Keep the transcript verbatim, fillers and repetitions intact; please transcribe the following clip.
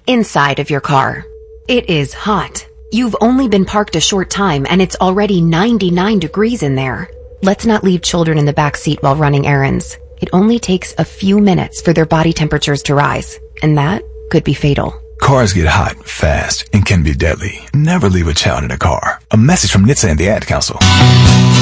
inside of your car. It is hot. You've only been parked a short time and it's already ninety-nine degrees in there. Let's not leave children in the back seat while running errands. It only takes a few minutes for their body temperatures to rise, and that could be fatal. Cars get hot fast and can be deadly. Never leave a child in a car. A message from N H T S A and the Ad Council.